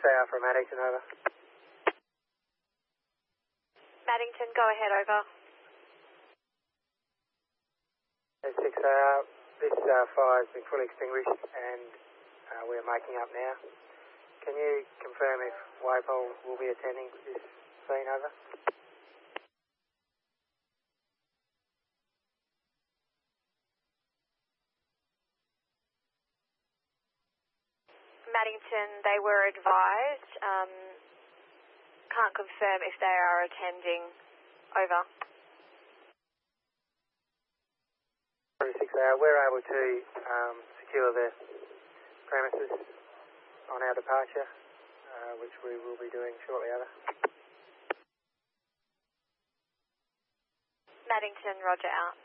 6AR from Addington, over. Maddington, go ahead, over. 6AR, this fire has been fully extinguished and we're making up now. Can you confirm if WAPOL will be attending this scene, over? Maddington, they were advised. Can't confirm if they are attending. Over. 6AR, we're able to secure the premises on our departure, which we will be doing shortly, over. Maddington, roger out.